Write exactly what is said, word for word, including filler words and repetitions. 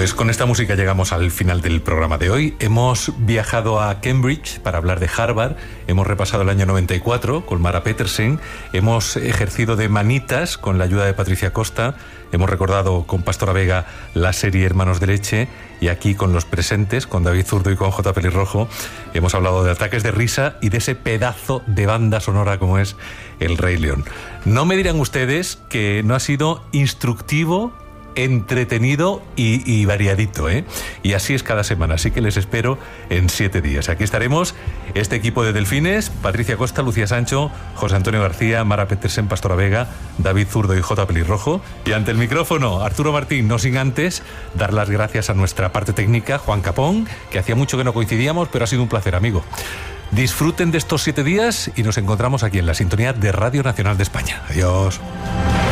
Pues con esta música llegamos al final del programa de hoy. Hemos viajado a Cambridge para hablar de Harvard, hemos repasado el año noventa y cuatro con Mara Petersen, hemos ejercido de manitas con la ayuda de Patricia Costa, hemos recordado con Pastora Vega la serie Hermanos de Leche, y aquí con los presentes, con David Zurdo y con J. Pelirrojo, hemos hablado de Ataques de Risa y de ese pedazo de banda sonora como es El Rey León. No me dirán ustedes que no ha sido instructivo, entretenido y, y variadito, ¿eh? Y así es cada semana, así que les espero en siete días. Aquí estaremos, este equipo de Delfines: Patricia Costa, Lucía Sancho, José Antonio García, Mara Petersen, Pastora Vega, David Zurdo y J. Pelirrojo. Y ante el micrófono, Arturo Martín, no sin antes dar las gracias a nuestra parte técnica, Juan Capón, que hacía mucho que no coincidíamos, pero ha sido un placer, amigo. Disfruten de estos siete días y nos encontramos aquí en la sintonía de Radio Nacional de España. Adiós.